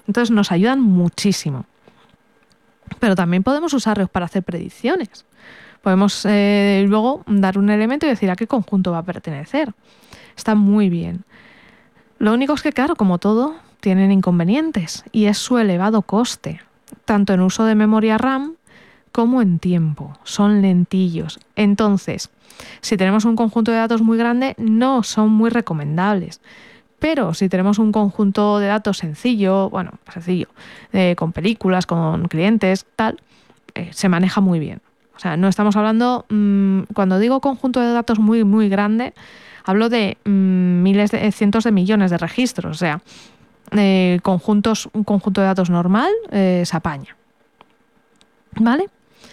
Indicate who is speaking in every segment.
Speaker 1: Entonces nos ayudan muchísimo. Pero también podemos usarlos para hacer predicciones. Podemos luego dar un elemento y decir a qué conjunto va a pertenecer. Está muy bien. Lo único es que, claro, como todo, tienen inconvenientes y es su elevado coste, tanto en uso de memoria RAM como en tiempo. Son lentillos. Entonces, si tenemos un conjunto de datos muy grande, no son muy recomendables. Pero si tenemos un conjunto de datos sencillo, con películas, con clientes, tal, se maneja muy bien. O sea, no estamos hablando, cuando digo conjunto de datos muy, muy grande, hablo de cientos de millones de registros. O sea, un conjunto de datos normal se apaña. ¿Vale?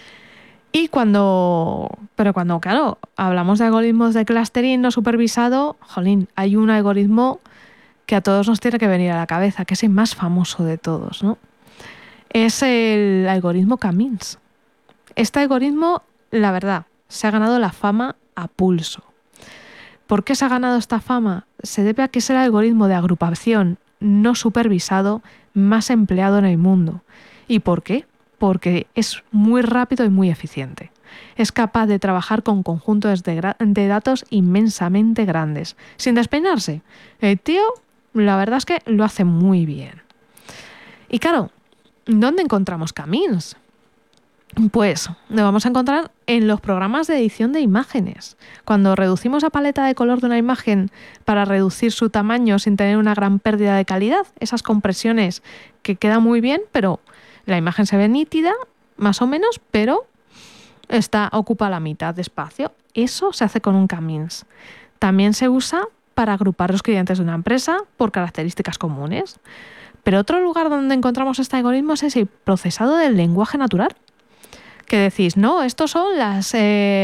Speaker 1: Pero cuando, claro, hablamos de algoritmos de clustering no supervisado, jolín, hay un algoritmo que a todos nos tiene que venir a la cabeza, que es el más famoso de todos, ¿no? Es el algoritmo K-means. Este algoritmo, la verdad, se ha ganado la fama a pulso. ¿Por qué se ha ganado esta fama? Se debe a que es el algoritmo de agrupación no supervisado más empleado en el mundo. ¿Y por qué? Porque es muy rápido y muy eficiente. Es capaz de trabajar con conjuntos de datos inmensamente grandes, sin despeinarse. El tío, la verdad es que lo hace muy bien. Y claro, ¿dónde encontramos K-means? Pues lo vamos a encontrar en los programas de edición de imágenes. Cuando reducimos la paleta de color de una imagen para reducir su tamaño sin tener una gran pérdida de calidad, esas compresiones que quedan muy bien, pero la imagen se ve nítida, más o menos, pero ocupa la mitad de espacio. Eso se hace con un K-means. También se usa para agrupar los clientes de una empresa por características comunes. Pero otro lugar donde encontramos este algoritmo es el procesado del lenguaje natural. Que decís, no, estos son las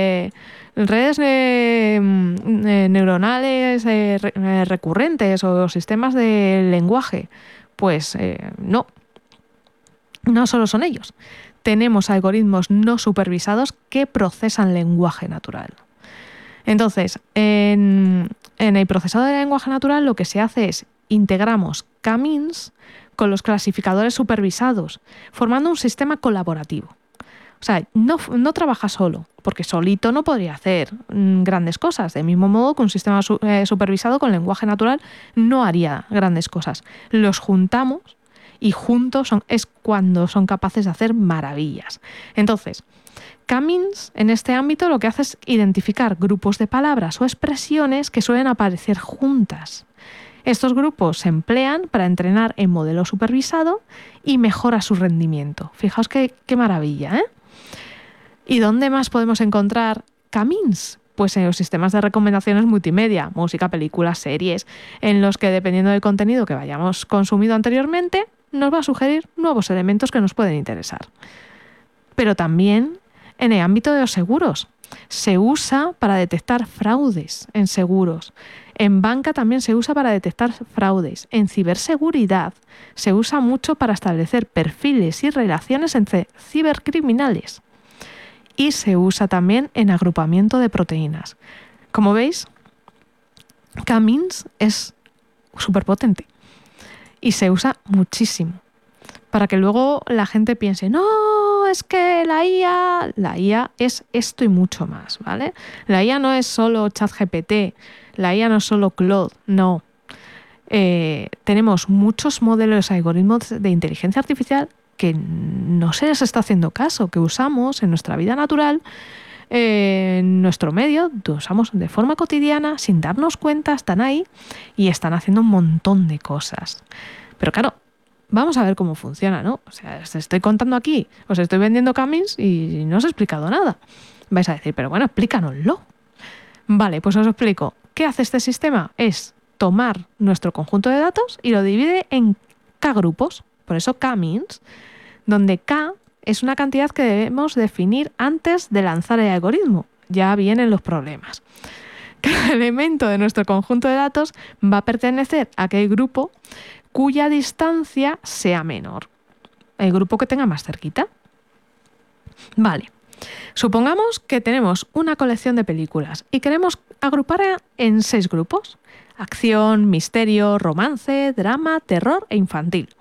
Speaker 1: redes neuronales recurrentes o sistemas de lenguaje. Pues no solo son ellos. Tenemos algoritmos no supervisados que procesan lenguaje natural. Entonces, en el procesado de lenguaje natural lo que se hace es integramos K-means con los clasificadores supervisados, formando un sistema colaborativo. O sea, no trabaja solo, porque solito no podría hacer grandes cosas. Del mismo modo que un sistema supervisado con lenguaje natural no haría grandes cosas. Los juntamos y juntos es cuando son capaces de hacer maravillas. Entonces, K-means en este ámbito lo que hace es identificar grupos de palabras o expresiones que suelen aparecer juntas. Estos grupos se emplean para entrenar en modelo supervisado y mejora su rendimiento. Fijaos qué maravilla, ¿eh? ¿Y dónde más podemos encontrar K-means? Pues en los sistemas de recomendaciones multimedia, música, películas, series, en los que dependiendo del contenido que hayamos consumido anteriormente, nos va a sugerir nuevos elementos que nos pueden interesar. Pero también en el ámbito de los seguros. Se usa para detectar fraudes en seguros. En banca también se usa para detectar fraudes. En ciberseguridad se usa mucho para establecer perfiles y relaciones entre cibercriminales. Y se usa también en agrupamiento de proteínas. Como veis, K-means es súper potente y se usa muchísimo para que luego la gente piense, no, es que la IA es esto y mucho más, ¿vale? La IA no es solo ChatGPT, la IA no es solo Claude, no. Tenemos muchos modelos, algoritmos de inteligencia artificial que no se les está haciendo caso, que usamos en nuestra vida natural, en nuestro medio, usamos de forma cotidiana, sin darnos cuenta, están ahí y están haciendo un montón de cosas. Pero claro, vamos a ver cómo funciona, ¿no? O sea, os estoy contando aquí, os estoy vendiendo K-means y no os he explicado nada. Vais a decir, pero bueno, explícanoslo. Vale, pues os explico. ¿Qué hace este sistema? Es tomar nuestro conjunto de datos y lo divide en K grupos. Por eso K-means, donde K es una cantidad que debemos definir antes de lanzar el algoritmo. Ya vienen los problemas. Cada elemento de nuestro conjunto de datos va a pertenecer a aquel grupo cuya distancia sea menor. El grupo que tenga más cerquita. Vale. Supongamos que tenemos una colección de películas y queremos agruparla en 6 grupos. Acción, misterio, romance, drama, terror e infantil.